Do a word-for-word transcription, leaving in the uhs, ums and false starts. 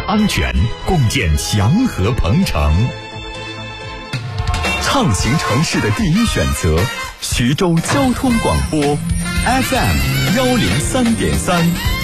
安全，共建祥和鹏城。畅行城市的第一选择，徐州交通广播 F M 幺零三点三。